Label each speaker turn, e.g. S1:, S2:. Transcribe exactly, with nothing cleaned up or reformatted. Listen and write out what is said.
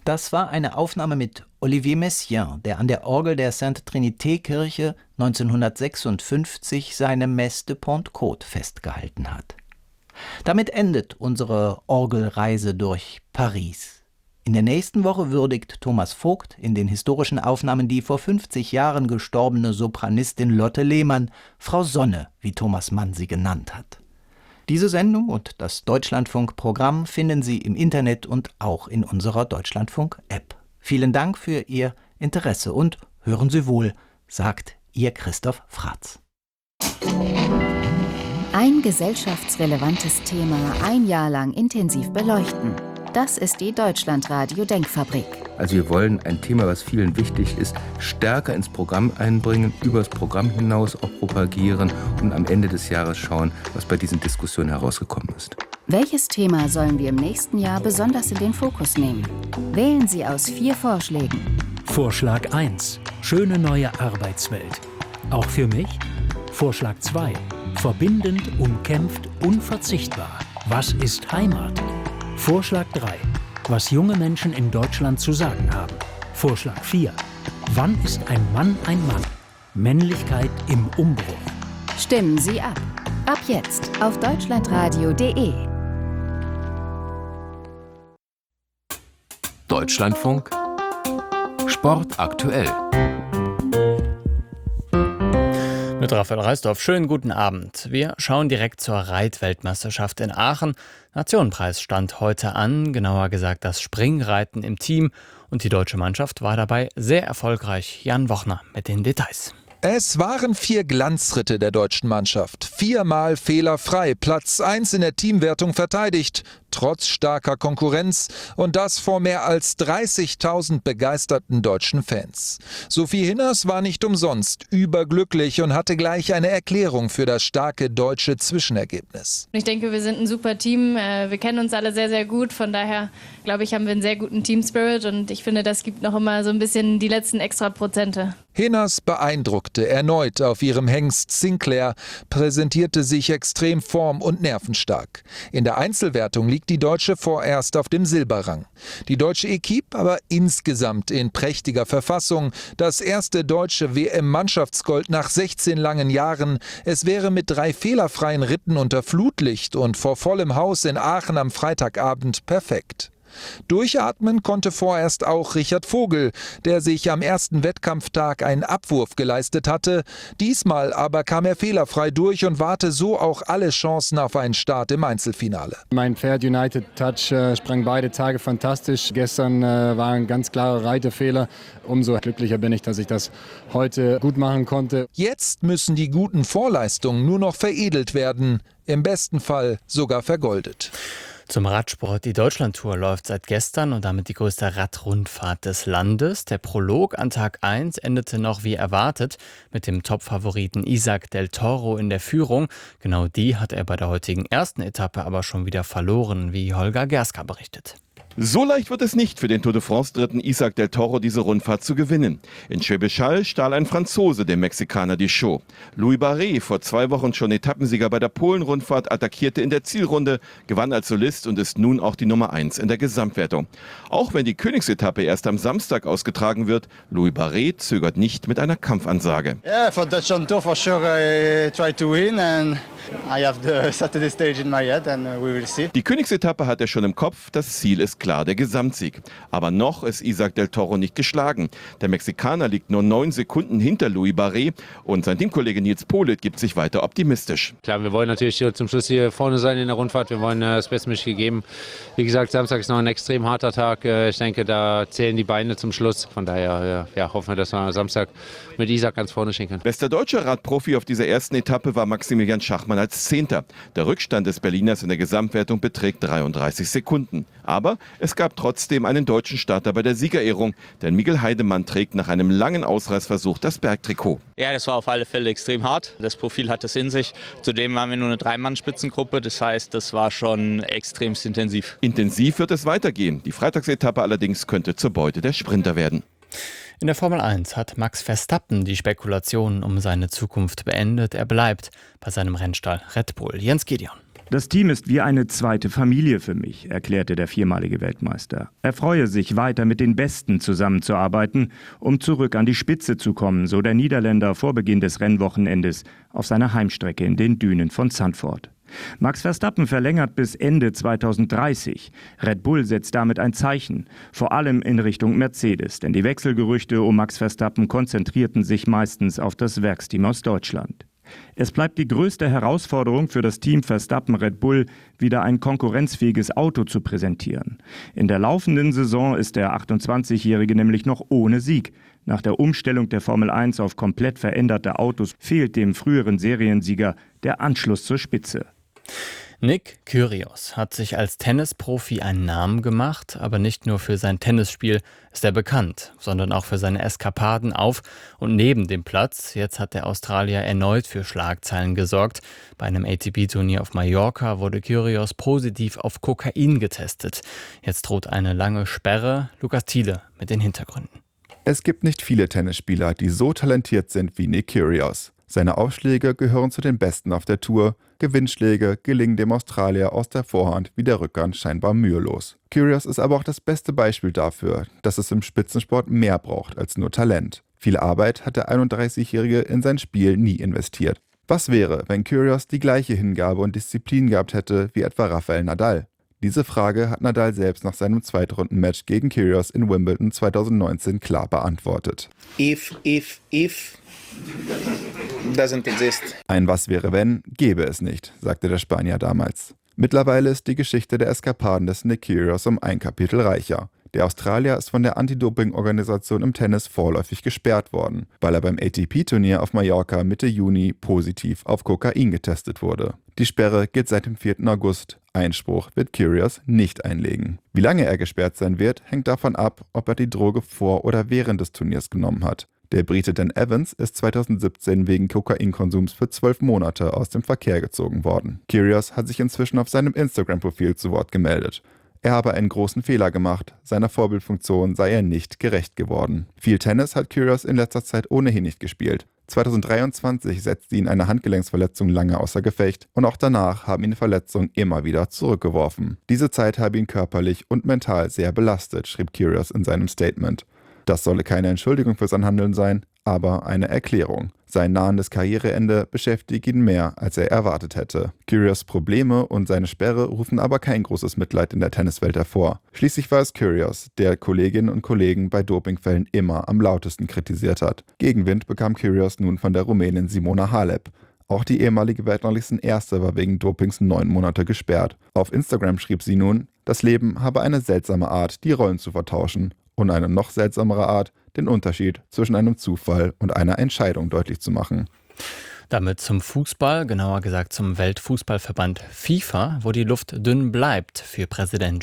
S1: Das war eine Aufnahme mit Olivier Messiaen, der an der Orgel der Sainte-Trinité-Kirche neunzehnhundertsechsundfünfzig seine Messe de Pentecôte festgehalten hat. Damit endet unsere Orgelreise durch Paris. In der nächsten Woche würdigt Thomas Vogt in den historischen Aufnahmen die vor fünfzig Jahren gestorbene Sopranistin Lotte Lehmann, Frau Sonne, wie Thomas Mann sie genannt hat. Diese Sendung und das Deutschlandfunk-Programm finden Sie im Internet und auch in unserer Deutschlandfunk-App. Vielen Dank für Ihr Interesse und hören Sie wohl, sagt Ihr Christoph Fratz.
S2: Ein gesellschaftsrelevantes Thema ein Jahr lang intensiv beleuchten. Das ist die Deutschlandradio-Denkfabrik.
S3: Also wir wollen ein Thema, was vielen wichtig ist, stärker ins Programm einbringen, über das Programm hinaus auch propagieren und am Ende des Jahres schauen, was bei diesen Diskussionen herausgekommen ist.
S2: Welches Thema sollen wir im nächsten Jahr besonders in den Fokus nehmen? Wählen Sie aus vier Vorschlägen.
S4: Vorschlag eins. Schöne neue Arbeitswelt. Auch für mich? Vorschlag zwei. Verbindend, umkämpft, unverzichtbar. Was ist Heimat? Vorschlag drei. Was junge Menschen in Deutschland zu sagen haben. Vorschlag vier. Wann ist ein Mann ein Mann? Männlichkeit im Umbruch.
S2: Stimmen Sie ab. Ab jetzt auf deutschlandradio punkt de.
S5: Deutschlandfunk Sport aktuell.
S6: Mit Raphael Reisdorf, schönen guten Abend. Wir schauen direkt zur Reitweltmeisterschaft in Aachen. Nationenpreis stand heute an, genauer gesagt das Springreiten im Team. Und die deutsche Mannschaft war dabei sehr erfolgreich. Jan Wochner mit den Details.
S7: Es waren vier Glanzritte der deutschen Mannschaft. Viermal fehlerfrei, Platz eins in der Teamwertung verteidigt, trotz starker Konkurrenz und das vor mehr als dreißigtausend begeisterten deutschen Fans. Sophie Hinners war nicht umsonst überglücklich und hatte gleich eine Erklärung für das starke deutsche Zwischenergebnis.
S8: Ich denke, wir sind ein super Team. Wir kennen uns alle sehr, sehr gut. Von daher, glaube ich, haben wir einen sehr guten Team-Spirit und ich finde, das gibt noch immer so ein bisschen die letzten extra Prozente.
S7: Hinners beeindruckte erneut auf ihrem Hengst Sinclair, präsentierte sich extrem form- und nervenstark. In der Einzelwertung liegt die Deutsche vorerst auf dem Silberrang. Die deutsche Equipe aber insgesamt in prächtiger Verfassung. Das erste deutsche W M-Mannschaftsgold nach sechzehn langen Jahren. Es wäre mit drei fehlerfreien Ritten unter Flutlicht und vor vollem Haus in Aachen am Freitagabend perfekt. Durchatmen konnte vorerst auch Richard Vogel, der sich am ersten Wettkampftag einen Abwurf geleistet hatte. Diesmal aber kam er fehlerfrei durch und wahrte so auch alle Chancen auf einen Start im Einzelfinale.
S9: Mein Pferd United Touch äh, sprang beide Tage fantastisch. Gestern äh, war ein ganz klarer Reitefehler. Umso glücklicher bin ich, dass ich das heute gut machen konnte.
S7: Jetzt müssen die guten Vorleistungen nur noch veredelt werden, im besten Fall sogar vergoldet.
S6: Zum Radsport. Die Deutschlandtour läuft seit gestern und damit die größte Radrundfahrt des Landes. Der Prolog an Tag eins endete noch wie erwartet mit dem Topfavoriten Isaac del Toro in der Führung. Genau die hat er bei der heutigen ersten Etappe aber schon wieder verloren, wie Holger Gerska berichtet.
S10: So leicht wird es nicht für den Tour de France-Dritten Isaac del Toro, diese Rundfahrt zu gewinnen. In Schwäbisch Hall stahl ein Franzose dem Mexikaner die Show. Louis Barret, vor zwei Wochen schon Etappensieger bei der Polen-Rundfahrt, attackierte in der Zielrunde, gewann als Solist und ist nun auch die Nummer eins in der Gesamtwertung. Auch wenn die Königsetappe erst am Samstag ausgetragen wird, Louis Barret zögert nicht mit einer Kampfansage.
S11: Yeah, for Dutch Tour for sure I try to win and I have the Saturday stage in my head and we will see.
S10: Die Königsetappe hat er schon im Kopf, das Ziel ist klar, der Gesamtsieg. Aber noch ist Isaac del Toro nicht geschlagen. Der Mexikaner liegt nur neun Sekunden hinter Louis Barret und sein Teamkollege Nils Politt gibt sich weiter optimistisch.
S12: Klar, wir wollen natürlich zum Schluss hier vorne sein in der Rundfahrt. Wir wollen das Bestmögliche geben. Wie gesagt, Samstag ist noch ein extrem harter Tag. Ich denke, da zählen die Beine zum Schluss. Von daher ja, hoffen wir, dass wir Samstag mit Isaac ganz vorne stehen können.
S10: Bester deutscher Radprofi auf dieser ersten Etappe war Maximilian Schachmann als Zehnter. Der Rückstand des Berliners in der Gesamtwertung beträgt dreiunddreißig Sekunden. Aber es gab trotzdem einen deutschen Starter bei der Siegerehrung, denn Miguel Heidemann trägt nach einem langen Ausreißversuch das Bergtrikot.
S13: Ja, das war auf alle Fälle extrem hart. Das Profil hat es in sich. Zudem waren wir nur eine Dreimann-Spitzengruppe, das heißt, das war schon extremst intensiv.
S10: Intensiv wird es weitergehen. Die Freitagsetappe allerdings könnte zur Beute der Sprinter werden.
S6: In der Formel eins hat Max Verstappen die Spekulationen um seine Zukunft beendet. Er bleibt bei seinem Rennstall Red Bull. Jens Gideon.
S14: Das Team ist wie eine zweite Familie für mich, erklärte der viermalige Weltmeister. Er freue sich, weiter mit den Besten zusammenzuarbeiten, um zurück an die Spitze zu kommen, so der Niederländer vor Beginn des Rennwochenendes auf seiner Heimstrecke in den Dünen von Zandvoort. Max Verstappen verlängert bis Ende zweitausenddreißig. Red Bull setzt damit ein Zeichen, vor allem in Richtung Mercedes, denn die Wechselgerüchte um Max Verstappen konzentrierten sich meistens auf das Werksteam aus Deutschland. Es bleibt die größte Herausforderung für das Team Verstappen Red Bull, wieder ein konkurrenzfähiges Auto zu präsentieren. In der laufenden Saison ist der achtundzwanzigjährige nämlich noch ohne Sieg. Nach der Umstellung der Formel eins auf komplett veränderte Autos fehlt dem früheren Seriensieger der Anschluss zur Spitze.
S6: Nick Kyrgios hat sich als Tennisprofi einen Namen gemacht, aber nicht nur für sein Tennisspiel ist er bekannt, sondern auch für seine Eskapaden auf und neben dem Platz. Jetzt hat der Australier erneut für Schlagzeilen gesorgt. Bei einem A T P-Turnier auf Mallorca wurde Kyrgios positiv auf Kokain getestet. Jetzt droht eine lange Sperre. Lukas Thiele mit den Hintergründen.
S15: Es gibt nicht viele Tennisspieler, die so talentiert sind wie Nick Kyrgios. Seine Aufschläge gehören zu den besten auf der Tour. Gewinnschläge gelingen dem Australier aus der Vorhand wie der Rückhand scheinbar mühelos. Kyrgios ist aber auch das beste Beispiel dafür, dass es im Spitzensport mehr braucht als nur Talent. Viel Arbeit hat der einunddreißigjährige in sein Spiel nie investiert. Was wäre, wenn Kyrgios die gleiche Hingabe und Disziplin gehabt hätte wie etwa Rafael Nadal? Diese Frage hat Nadal selbst nach seinem Zweitrunden-Match gegen Kyrgios in Wimbledon zweitausendneunzehn klar beantwortet.
S16: If, if, if doesn't exist.
S15: Ein Was wäre wenn, gäbe es nicht, sagte der Spanier damals. Mittlerweile ist die Geschichte der Eskapaden des Nick Kyrgios um ein Kapitel reicher. Der Australier ist von der Anti-Doping-Organisation im Tennis vorläufig gesperrt worden, weil er beim A T P-Turnier auf Mallorca Mitte Juni positiv auf Kokain getestet wurde. Die Sperre gilt seit dem vierten August. Einspruch wird Kyrgios nicht einlegen. Wie lange er gesperrt sein wird, hängt davon ab, ob er die Droge vor oder während des Turniers genommen hat. Der Brite Dan Evans ist zweitausendsiebzehn wegen Kokainkonsums für zwölf Monate aus dem Verkehr gezogen worden. Kyrgios hat sich inzwischen auf seinem Instagram-Profil zu Wort gemeldet. Er habe einen großen Fehler gemacht, seiner Vorbildfunktion sei er nicht gerecht geworden. Viel Tennis hat Kyrgios in letzter Zeit ohnehin nicht gespielt. zweitausenddreiundzwanzig setzte ihn eine Handgelenksverletzung lange außer Gefecht und auch danach haben ihn Verletzungen immer wieder zurückgeworfen. Diese Zeit habe ihn körperlich und mental sehr belastet, schrieb Kyrgios in seinem Statement. Das solle keine Entschuldigung für sein Handeln sein, aber eine Erklärung. Sein nahendes Karriereende beschäftigt ihn mehr, als er erwartet hätte. Kyrgios' Probleme und seine Sperre rufen aber kein großes Mitleid in der Tenniswelt hervor. Schließlich war es Kyrgios, der Kolleginnen und Kollegen bei Dopingfällen immer am lautesten kritisiert hat. Gegenwind bekam Kyrgios nun von der Rumänin Simona Halep. Auch die ehemalige Weltranglistenerste war wegen Dopings neun Monate gesperrt. Auf Instagram schrieb sie nun, das Leben habe eine seltsame Art, die Rollen zu vertauschen. Und eine noch seltsamere Art, den Unterschied zwischen einem Zufall und einer Entscheidung deutlich zu machen.
S6: Damit zum Fußball, genauer gesagt zum Weltfußballverband FIFA, wo die Luft dünn bleibt für Präsident